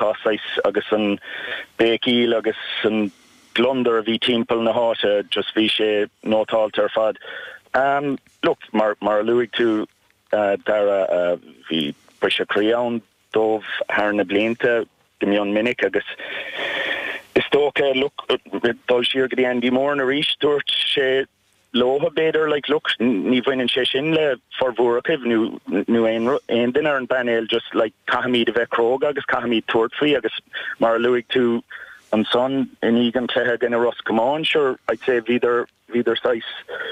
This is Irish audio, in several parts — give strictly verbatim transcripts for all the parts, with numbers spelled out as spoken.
sais agus an békíl agus an glunder vi timpel na háte just vi sé nótáil tar fad. Um, look, mar mar luig tú uh, dara uh, vi brise creaun dómh haar na blianta gimion minic agus is tóca look dul siar go dtí Andy Moore na ríis dúirt sé Loha beder like look ni bhain sé sin le formhúrachh nu nu ein din ar an panel just like cahamid a bheith crog agus cahamid tuairtfaí agus mar luig tú an son in igen clethe gan a Ross Common sure I'd say vider vider sais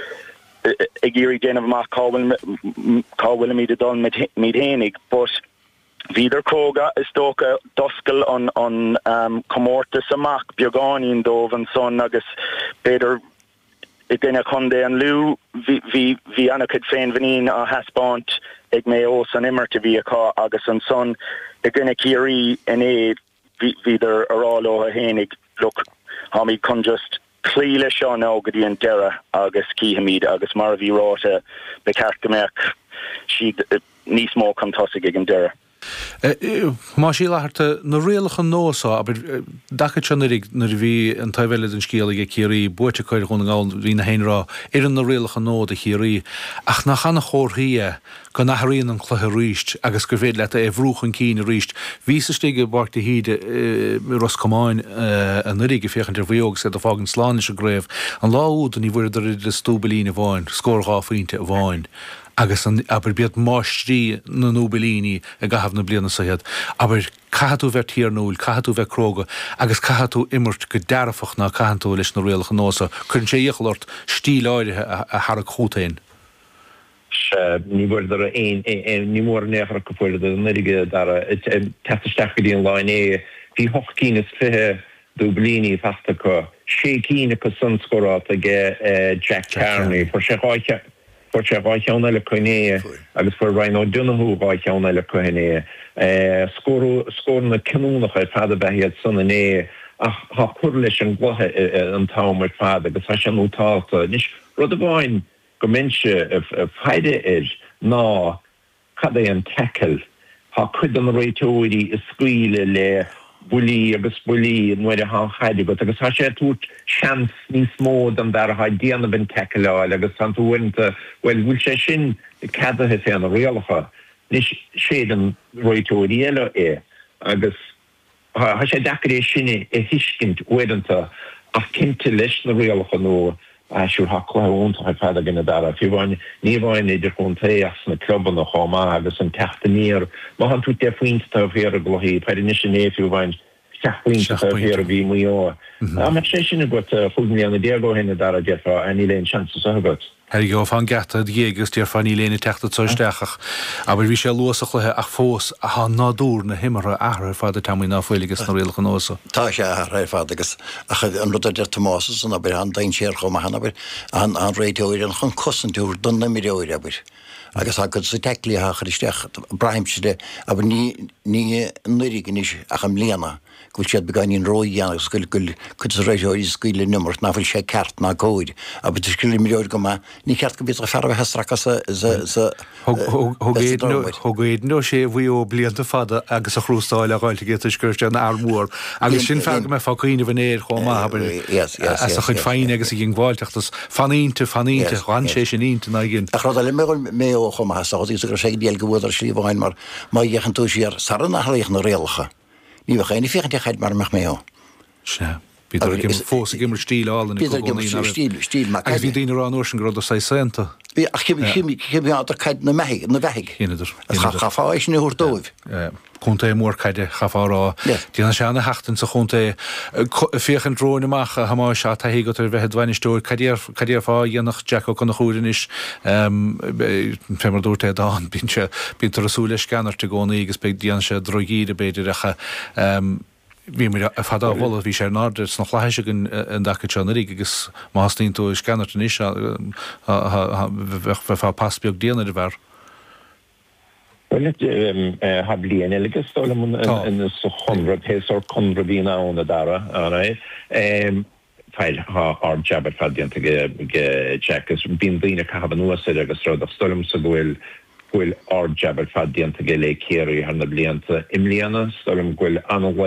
ag géirí déanamh amach cáhfuil míad dul míad hénig but vider croga is tóca doscail an an um, comórtas amach beagáín dómh an son agus beidir I gynna chundé an lú vi vi vi anachid féin vanín a haspáint ag mé os an immer te vi aá agus an son I gynna cíirí in é viidir ará ó a hénig look ha mi chun just clíle seo ná go dtí an deire agus cíhamíd agus mar bhí ráte be ceart gomeach si níos mó chun tosig ag an deire. Má sí leharta na réalach an nósa, aber dachad se narig nar bhí an taimhile an scéalaigh cíirí buirte chuir chun gáil hí na héinrá ar an na réalach an nód a chéirí ach nach chana chóirthaí go nachthíonn an chluthe ríist agus go bhéad leta é bhrúchan cín ríist. Bhí sa stige barta híide Ross Comáin an nurig go féchan ar bhíog sé a fágan sláine a gréibh an láúd an í bhuiir ar de stúbalín a bháin, scóirá faointe a bháin. agus an aber beat mástrí na Nobelíní a gahaf na bliana sahead aber cahatú ver tíarnúil cahatú ver croga agus cahatú immert go derfach na cahatú leis na réalach nósa chun sé dhéchlort stíl áirithe a har a chótain. Ní bhfuir ar ein ní mór nechar go fuir an nuige dar testaisteach í an láin é hí hochcín is fithe Dublíní fasta go sé cíine go sunscorát aige Jack Carney for sé háiche for sé bhaithán eile chuiné agus for rain ó dunathú bhaithán eile chuiné scór na cinúnach ar fada behiad sanna né ach ha chuir leis an gluthe an támar fada agus ha sé an útáilta níos rud a bháin go minse a feide ir ná cad é an tecail ha chud an réitóirí is scuile le bulí agus bulí nuair a há chaide go agus ha sé tút seans níos mód an dar ha déanana ben tecail agus an túhainte well bhfuil sé sin cadathe fé an réalacha níos séad an réitóirí eile é agus ha sé dacaréis sinne é hiiscint uidanta ach cinnte leis na réalacha nó siúr ha chláúnta ha fada gina dara. Fi bhain ní bhain idir chun taíoch na clubban na chomá agus an teachtaníir má han tú de faointe a bhéar a gloí peidir ní sin é fiú bhain seaachpointe a bhéar a bhí muo. A mar sé sinna go fugní an na déagó hinna dara defa a ní léon chances a hagat. Her go fan gata dhégus tíar fan í léna teachta toisteachach, aber bhí sé luasach lethe ach fós a há nádúr na himara ahra fada tamí ná foiiligus na réalcha nósa. Tá sé ahra fada agus an rud de Tomásas an aber an dain sér chom han aber an an réiteoir an chun cosintúr don na mireoir aber. agus ha go sa teiclí a charisteach braimside aber ní ní nurig is ach am léana gúil siad beganín róí agus gúil gúil chud sa réiteoir scuile nummert na bhfuil sé ceart na cóid aber tu scuile mireoir go ma ní ceart go bit a ferh hestracha sa sa Thugéad nó sé bhí ó blianta fada agus a chrústáil a gáilte géta scurte an armór agus sin fe go me fáíine bhnéir chomá aber as a chud féin agus i gin bháilteachtas fanínte fanínte chuan sé sin ínta na gin. A chrád le mé ó chomá sa í gur sé déal go bhúidir slí bháin mar má dhéchan tú siar saran nach léoch na réalcha. Ní bh chéine féchan chaid mar meach mé ó. Se. Bítar gim fós gimmer stíl álan stíl stíl ma ví dín rá nósin grad a sei senta. Bí a chimi chimi chimi á caid na meig na bheig. Hinnidir. Chafá is ní húrdóibh. Chunta mór caide chafárá. Dína seanna heachtain sa chunta féchan dróin amach a hamá se taí go tar bheith dhainistúir cadíar cadíar fá dhéanach Jack ó chuna chúrin is fémar dúirta dáin bíse bítar a súla scannar te gcóna agus be díana se drogíide beidir acha Bhí mar a fada bhla bhí sé náidir sna chláise an dacha teannarí agus máín tú scanart an is bheith fá pasbeag déana a bhar. Well, ha blian eligus stolam in so chunrad hésor chunradína óna dara, alright. Feil ha ar jabbar fadianta ge Jackas bín blina cahaban uasid agus rod of stolam sa gwyl gwyl ar jabbar fadianta ge le céirí har na blianta imliana stolam gwyl anal